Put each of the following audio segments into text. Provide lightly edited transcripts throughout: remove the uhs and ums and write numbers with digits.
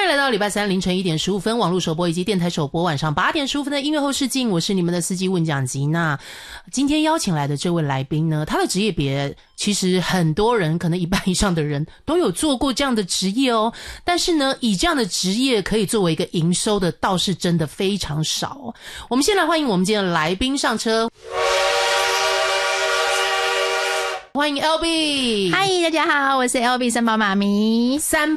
欢迎来到礼拜三凌晨1点15分网络首播以及电台首播晚上8点15分的音乐后视镜，我是你们的司机问讲吉娜。今天邀请来的这位来宾呢，他的职业别其实很多人可能1半以上的人都有做过这样的职业哦，但是呢以这样的职业可以作为一个营收的倒是真的非常少哦。我们先来欢迎我们今天的来宾上车，欢迎 LB。 嗨，大家好，我是 LB 三宝妈咪。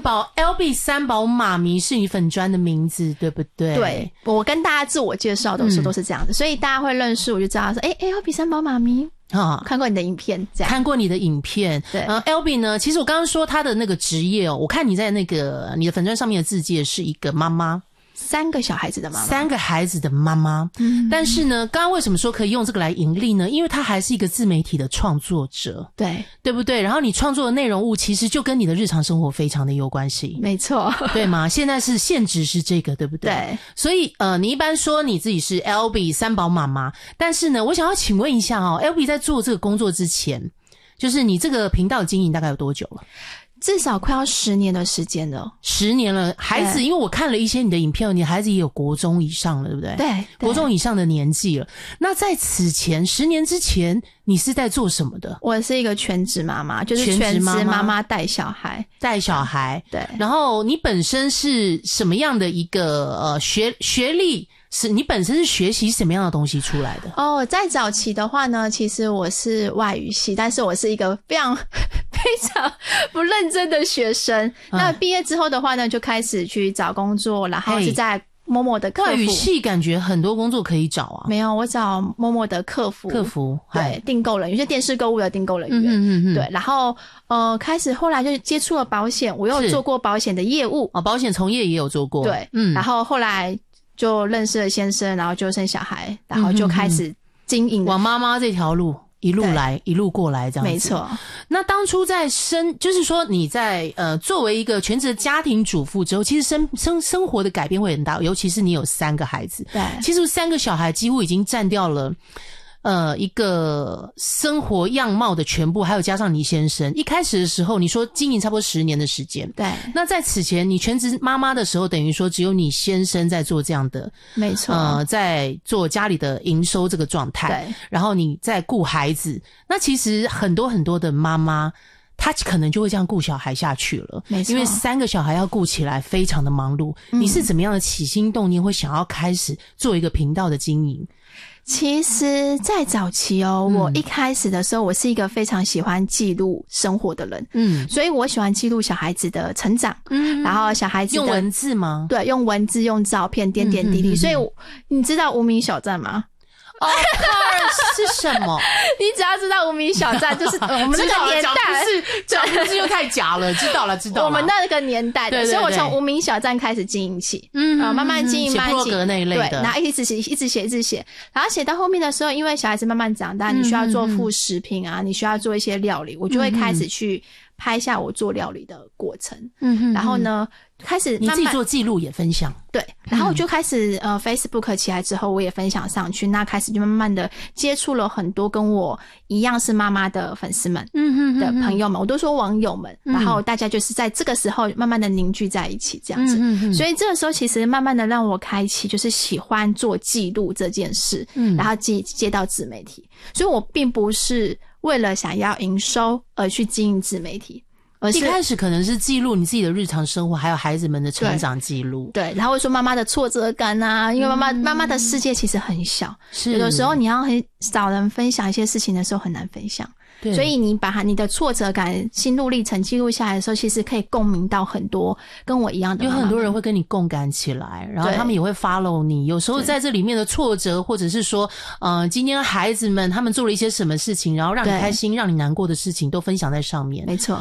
LB 三宝妈咪是你粉专的名字对不对？ 对，我跟大家自我介绍的时候都是这样的，所以大家会认识我就知道说LB 三宝妈咪看过你的影片，这样看过你的影片。 对 ，LB 呢，其实我刚刚说他的那个职业哦，我看你在那个你的粉专上面的字界是一个妈妈 ，3个小孩子的妈妈 ，3个孩子的妈妈。但是呢，刚刚为什么说可以用这个来盈利呢？因为他还是一个自媒体的创作者，对不对？然后你创作的内容物其实就跟你的日常生活非常的有关系， 没错， 对吗？现在是现职是这个，对不对？ 对。 所以你一般说你自己是 LB 三宝妈妈，但是呢，我想要请问一下哦 ，LB 在做这个工作之前，就是你这个频道经营大概有多久了？ 至少快要10年的时间了。 10年了，孩子，因为我看了一些你的影片，你的孩子也有国中以上了，对不对？ 对， 国中以上的年纪了。那在此前10年之前，你是在做什么的？ 我是一个全职妈妈，就是全职妈妈带小孩。对。 然后你本身是什么样的一个学历？是你本身是学习什么样的东西出来的？ 哦，在早期的话呢，其实我是外语系，但是我是一个非常不认真的学生。那毕业之后的话呢，就开始去找工作，然后是在Momo的客服。 外语系感觉很多工作可以找啊。 没有，我找Momo的客服，对，订购人员，有些电视购物的订购人员。对，然后开始后来就接触了保险，我有做过保险的业务。 保险从业也有做过。 对，然后后来就认识了先生，然后就生小孩，然后就开始经营往妈妈这条路一路来一路过来这样子。 没错。 那当初在就是说你在作为一个全职的家庭主妇之后，其实生活的改变会很大，尤其是你有3个孩子。 对， 其实3个小孩几乎已经占掉了一个生活样貌的全部，还有加上你先生。一开始的时候你说经营差不多10年的时间。 对。 那在此前你全职妈妈的时候，等于说只有你先生在做这样的， 没错， 在做家里的营收这个状态。对。然后你在顾孩子，那其实很多很多的妈妈他可能就会这样顾小孩下去了， 没错， 因为3个小孩要顾起来非常的忙碌。你是怎么样的起心动念会想要开始做一个频道的经营？ 其实在早期我一开始的时候，我是一个非常喜欢记录生活的人。所以我喜欢记录小孩子的成长。然后小孩子的用文字吗？ 对，用文字，用照片，点点滴滴。所以你知道无名小站吗是什么？ 你只要知道无名小站，就是我们那个年代， 讲不是又太假了。知道了。我们那个年代的，所以我从无名小站开始经营起，慢慢经营， 写部落格那一类的， 对，然后一直写，然后写到后面的时候，因为小孩子慢慢长大，你需要做副食品啊，你需要做一些料理，我就会开始去拍下我做料理的过程。然后呢，开始慢慢你自己做记录也分享。 对，然后我就开始Facebook 起来之后，我也分享上去。那开始就慢慢的接触了很多跟我一样是妈妈的粉丝们，的朋友们，我都说网友们。然后大家就是在这个时候慢慢的凝聚在一起，这样子。所以这个时候其实慢慢的让我开启就是喜欢做记录这件事，然后接到自媒体。所以我并不是为了想要营收而去经营自媒体。 一开始可能是记录你自己的日常生活，还有孩子们的成长记录。 对，然后会说妈妈的挫折感啊，因为妈妈的世界其实很小，有的时候你要很少人分享一些事情的时候很难分享。所以你把你的挫折感、心路历程记录下来的时候，其实可以共鸣到很多跟我一样的妈妈。 有很多人会跟你共感起来，然后他们也会 follow 你。有时候在这里面的挫折，或者是说今天孩子们他们做了一些什么事情，然后让你开心让你难过的事情都分享在上面。 没错。